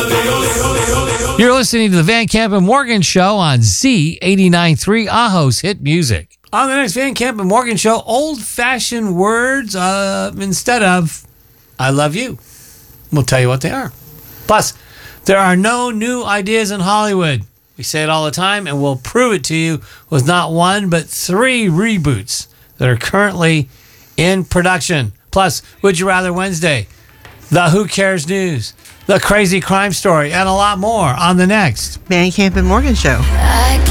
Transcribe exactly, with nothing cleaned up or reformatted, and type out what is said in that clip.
You're listening to the Van Camp and Morgan Show on Z eighty-nine point three, Aho's Hit Music. On the next Van Camp and Morgan Show, old-fashioned words uh, instead of I love you. We'll tell you what they are. Plus, there are no new ideas in Hollywood. We say it all the time, and we'll prove it to you with not one, but three reboots that are currently in production. Plus, Would You Rather Wednesday, the Who Cares News, the Crazy Crime Story, and a lot more on the next Van Camp and Morgan Show. I